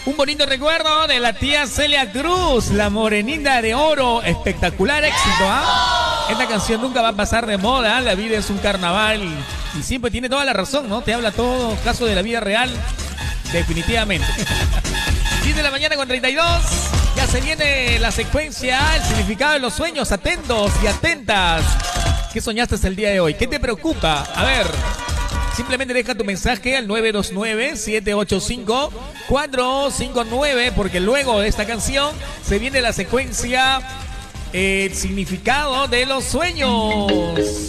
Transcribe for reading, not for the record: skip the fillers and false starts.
Un bonito recuerdo de la tía Celia Cruz, la morenita de oro. Espectacular éxito, ¿ah? Esta canción nunca va a pasar de moda. La vida es un carnaval. Y siempre tiene toda la razón, ¿no? Te habla todo, caso de la vida real. Definitivamente. 10 de la mañana con 32. Ya se viene la secuencia, el significado de los sueños. Atentos y atentas. ¿Qué soñaste el día de hoy? ¿Qué te preocupa? A ver. Simplemente deja tu mensaje al 929-785-459, porque luego de esta canción se viene la secuencia, el significado de los sueños.